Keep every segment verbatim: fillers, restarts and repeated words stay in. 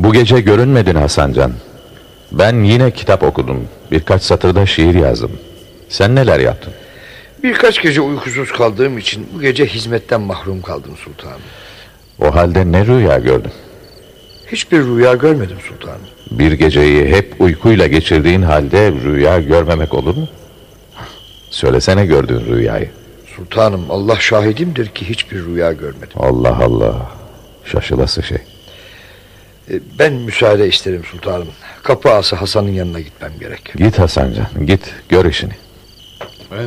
Bu gece görünmedin Hasancan. Ben yine kitap okudum. Birkaç satırda şiir yazdım. Sen neler yaptın? Birkaç gece uykusuz kaldığım için bu gece hizmetten mahrum kaldım sultanım. O halde ne rüya gördün? Hiçbir rüya görmedim sultanım. Bir geceyi hep uykuyla geçirdiğin halde rüya görmemek olur mu? Söylesene gördüğün rüyayı. Sultanım, Allah şahidimdir ki hiçbir rüya görmedim. Allah Allah, şaşılası şey. Ben müsaade isterim sultanım. Kapı ağası Hasan'ın yanına gitmem gerek. Git Hasancan, git gör işini. Evet.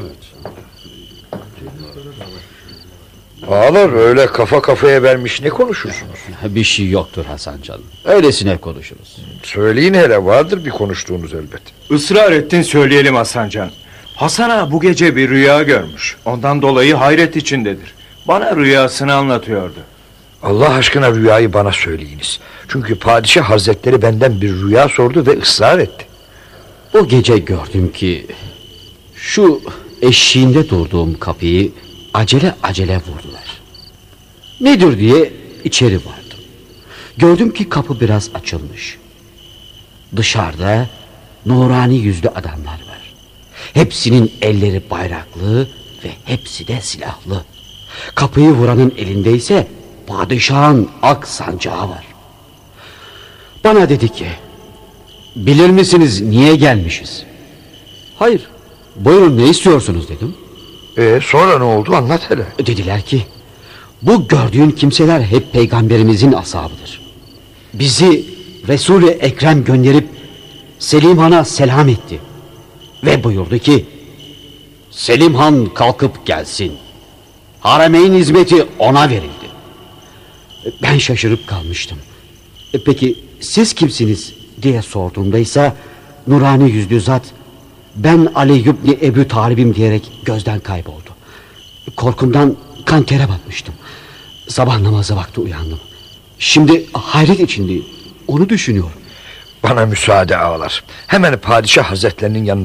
Ağalar öyle kafa kafaya vermiş ne konuşursunuz? Bir şey yoktur Hasan canım. Öylesine konuşuruz. Söyleyin hele, vardır bir konuştuğunuz elbet. Israr ettin, söyleyelim Hasancan. Hasan ağa bu gece bir rüya görmüş. Ondan dolayı hayret içindedir. Bana rüyasını anlatıyordu. Allah aşkına rüyayı bana söyleyiniz. Çünkü padişah hazretleri benden bir rüya sordu ve ısrar etti. O gece gördüm ki şu eşiğinde durduğum kapıyı acele acele vurdular. Nedir diye içeri vardım. Gördüm ki kapı biraz açılmış. Dışarıda nurani yüzlü adamlar var. Hepsinin elleri bayraklı ve hepsi de silahlı. Kapıyı vuranın elindeyse padişahın ak sancağı var. Bana dedi ki, bilir misiniz niye gelmişiz? Hayır, buyurun ne istiyorsunuz dedim. Ee, sonra ne oldu, anlat hele. Dediler ki, bu gördüğün kimseler hep peygamberimizin ashabıdır. Bizi Resul-i Ekrem gönderip Selim Han'a selam etti. Ve buyurdu ki, Selim Han kalkıp gelsin. Haremeyn hizmeti ona verildi. Ben şaşırıp kalmıştım. Peki siz kimsiniz diye sorduğumda ise nurani yüzlü zat, ben Ali İbni Ebu Talib'im diyerek gözden kayboldu. Korkumdan kan tere batmıştım. Sabah namazı vakti uyandım. Şimdi hayret içindeyim. Onu düşünüyorum. Bana müsaade ağalar. Hemen padişah hazretlerinin yanına